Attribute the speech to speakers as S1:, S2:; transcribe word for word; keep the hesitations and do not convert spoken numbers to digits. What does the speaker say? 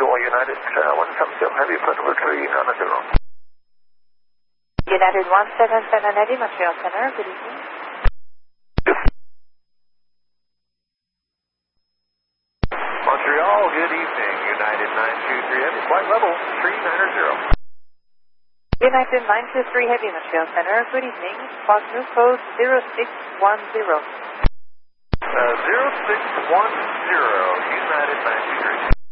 S1: usual, United uh, one seven seven Heavy, flight number three nine zero.
S2: United one seven seven Heavy, Montreal Center, good evening.
S1: Montreal, good evening. United nine two three Heavy, flight level three nine zero.
S2: United nine two three Heavy, Montreal Center, good evening. Squawk new code zero six one zero.
S1: Uh, zero six one zero, United nine two three.